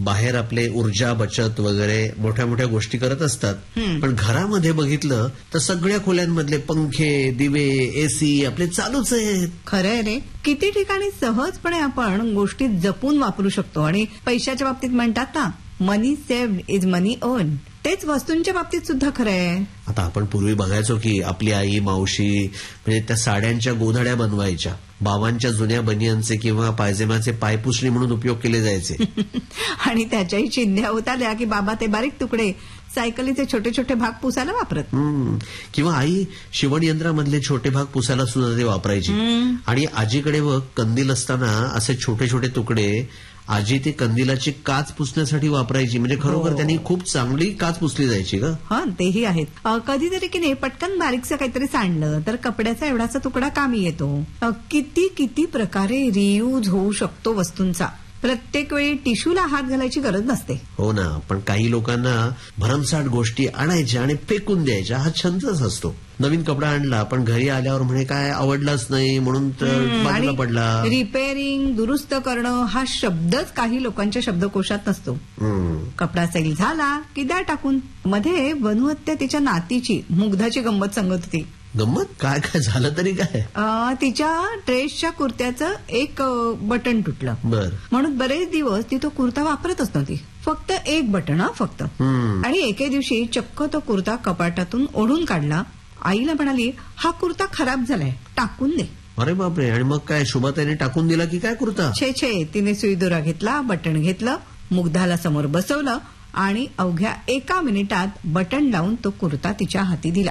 बाहेर आपले ऊर्जा बचत वगैरे मोठ्या मोठ्या गोष्टी करत असतात, पण घरामध्ये बघितलं तर सगळ्या खोल्यांमधले पंखे, दिवे, एसी आपले चालूच आहेत. खरंय रे, किती ठिकाणी सहजपणे आपण गोष्टी जपून वापरू शकतो. आणि पैशाच्या बाबतीत म्हणतात ना, मनी सेव्ड इज मनी अर्न. तेच वस्तूंच्या बाबतीत सुद्धा खरं आहे. आता आपण पूर्वी बघायचो की आपली आई, मावशी म्हणजे त्या साड्यांच्या गोधड्या बनवायच्या, बाबांच्या जुन्या बनियांचे किंवा पायजेमाचे पायपुसणी म्हणून उपयोग केले जायचे. आणि त्याच्याही चिंध्या होत्या की बाबा ते बारीक तुकडे सायकलीचे छोटे छोटे भाग पुसायला वापरत. किंवा आई शिवण यंत्रामधले छोटे भाग पुसायला सुद्धा ते वापरायची. आणि आजीकडे व कंदील असताना असे छोटे छोटे तुकडे आजी ते कंदिलाची काच पुसण्यासाठी वापरायची. म्हणजे खरोखर त्यांनी खूप चांगली काच पुसली जायची का. हा, तेही आहेत. कधीतरी की नाही पटकन बारीकचं काहीतरी सांडलं तर कपड्याचा एवढासा तुकडा कामी येतो. किती किती प्रकारे रियूज होऊ शकतो वस्तूंचा. प्रत्येक वेळी टिश्यूला हात घालायची गरज नसते. हो ना, पण काही लोकांना भरमसाठ गोष्टी आणायच्या आणि फेकून द्यायच्या हा छंदच असतो. नवीन कपडा आणला पण घरी आल्यावर म्हणे काय आवडलाच नाही म्हणून तर बाजूला पडला. रिपेअरिंग, दुरुस्त करणं हा शब्दच काही लोकांच्या शब्दकोशात नसतो. कपडा सैल झाला की द्या टाकून. मध्ये वनहत्या तिच्या नातीची मुग्धाची गंमत सांगत होती. गंमत काय काय झालं तरी काय. तिच्या ड्रेसच्या कुर्त्याचं एक बटन तुटलं. बर. म्हणून बरेच दिवस ती तो कुर्ता वापरतच नव्हती. फक्त एक बटन फक्त. आणि एके दिवशी चक्क तो कुर्ता कपाटातून ओढून काढला. आईला म्हणाली, हा कुर्ता खराब झालाय, टाकून दे. अरे बापरे. आणि मग काय शुभाताईने टाकून दिला की काय कुर्ता. छे, तिने सुईदोरा घेतला, बटन घेतलं, मुग्धाला समोर बसवलं आणि अवघ्या 1 मिनिटात बटन लावून तो कुर्ता तिच्या हाती दिला.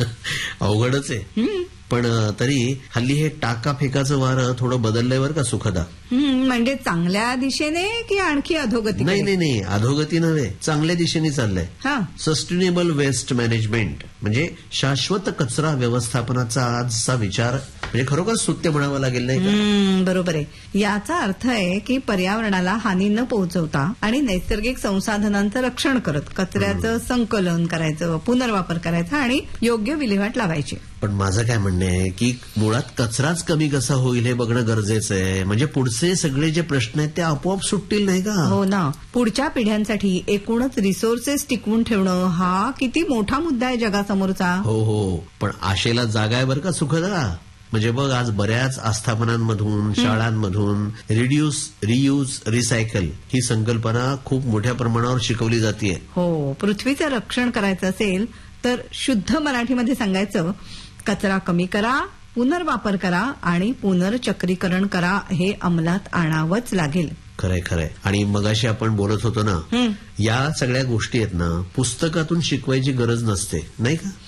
अवघडच आहे. पण तरी हल्ली हे टाका फेकाचं वारं थोडं बदललंय बरं का सुखदा. म्हणजे चांगल्या दिशेने की आणखी अधोगती. नाही, अधोगती नव्हे, चांगल्या दिशेने चाललंय. सस्टेनेबल वेस्ट मॅनेजमेंट म्हणजे शाश्वत कचरा व्यवस्थापनाचा आजचा विचार म्हणजे खरोखर स्तुत्य म्हणावं लागेल नाही का. बरोबर आहे. याचा अर्थ आहे की पर्यावरणाला हानी न पोहोचवता आणि नैसर्गिक संसाधनांचं रक्षण करत कचऱ्याचं संकलन करायचं, पुनर्वापर करायचा आणि योग्य विल्हेवाट लावायची. पण माझं काय म्हणणं आहे की मुळात कचराच कमी कसा होईल हे बघणं गरजेचं आहे. म्हणजे पुढचे सगळे जे प्रश्न आहेत ते आपोआप सुटतील नाही का. हो ना. पुढच्या पिढ्यांसाठी एकूणच रिसोर्सेस टिकवून ठेवणं हा किती मोठा मुद्दा आहे जगासमोरचा. हो, पण आशेला जागा आहे बरं का सुखदा. म्हणजे बघ, आज बऱ्याच आस्थापनांमधून, शाळांमधून रिड्यूस, रियूज, रिसायकल ही संकल्पना खूप मोठ्या प्रमाणावर शिकवली जाते. हो, पृथ्वीचं रक्षण करायचं असेल तर शुद्ध मराठीमध्ये सांगायचं, कचरा कमी करा, पुनर्वापर करा आणि पुनर्चक्रीकरण करा. हे अंमलात आणावंच लागेल. खरंय. आणि मगाशी आपण बोलत होतो ना, या सगळ्या गोष्टी आहेत ना पुस्तकातून शिकवायची गरज नसते नाही का.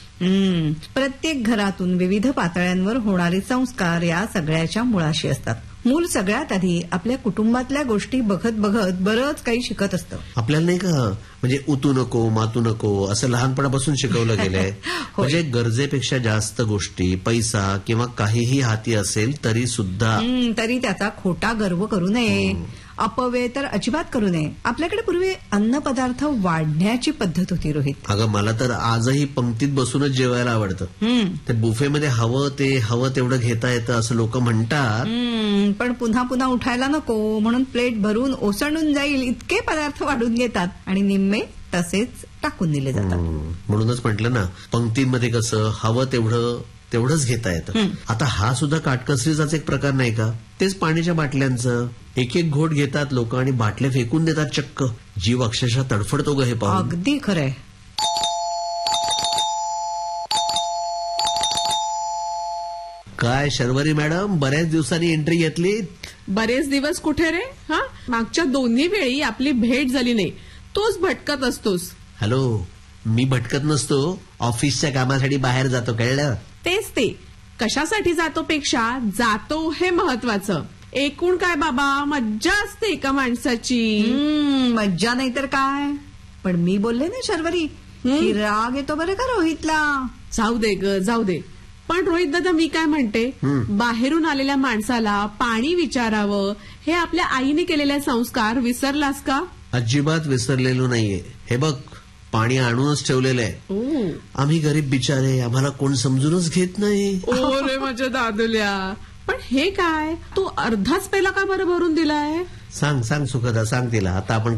प्रत्येक घरातून विविध पातळ्यांवर होणारे संस्कार या सगळ्याच्या मुळाशी असतात. मूल सगळ्यात आधी आपल्या कुटुंबातल्या गोष्टी बघत बघत बरंच काही शिकत असतं. आपल्याला नाही का म्हणजे उतू नको, मातू नको असं लहानपणापासून शिकवलं गेलंय. म्हणजे गरजेपेक्षा जास्त गोष्टी, पैसा किंवा काहीही हाती असेल तरी सुद्धा तरी त्याचा खोटा गर्व करू नये, अपव्यय तर अजिबात करू नये. आपल्याकडे पूर्वी अन्नपदार्थ वाढण्याची पद्धत होती रोहित. अगं मला तर आजही पंक्तीत बसूनच जेवायला आवडतं. ते बुफेमध्ये हवं तेवढं घेता येतं असं लोक म्हणतात. पण पुन्हा पुन्हा उठायला नको म्हणून प्लेट भरून ओसंडून जाईल इतके पदार्थ वाढून घेतात आणि निम्मे तसेच टाकून दिले जातात. म्हणूनच म्हटलं ना, पंक्तीमध्ये कसं हवं तेवढंच घेता येतं. आता हा सुद्धा काटकसरीचाच एक प्रकार नाही का. तेच पाण्याच्या बाटल्यांचं एक घोट घेतात लोक आणि बाटल्या फेकून देतात चक्क. जीव अक्षरशः तडफडतो ग हे पाहून. अगदी खरंय. काय शर्वरी मॅडम, बऱ्याच दिवसांनी एंट्री घेतली. बरेच दिवस कुठे रे. मागच्या दोन्ही वेळी आपली भेट झाली नाही. तोच भटकत असतोस. हॅलो, मी भटकत नसतो, ऑफिसच्या कामासाठी बाहेर जातो, कळलं. तेच ते, कशासाठी जातो पेक्षा जातो हे महत्वाचं. एकूण काय बाबा, मज्जा असते एका माणसाची. मज्जा नाही तर काय. पण मी बोलले ना शर्वरी की राग येतो बरं का रोहितला. जाऊ दे ग, जाऊ दे. पण रोहित दादा, मी काय म्हणते, बाहेरून आलेल्या माणसाला पाणी विचारावं हे आपल्या आईने केलेले संस्कार विसरलास का. अजिबात विसरलेलो नाहीये. हे बघ, पाणी आणूनच ठेवलेलं आहे. आम्ही गरीब बिचारे, आम्हाला कोण समजूनच घेत नाही. ओ रे माझ्या दादुल्या. पण हे काय, तू अर्धाच पेला का बरं भरून दिलाय. सांग सुखदा, सांग तिला. आता आपण